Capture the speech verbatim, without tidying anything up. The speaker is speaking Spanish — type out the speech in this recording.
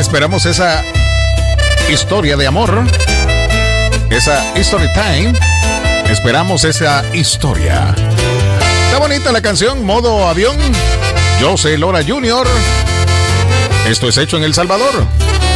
Esperamos esa historia de amor, esa story time. Esperamos esa historia. Está bonita la canción, modo avión. José Lora junior Esto es hecho en El Salvador.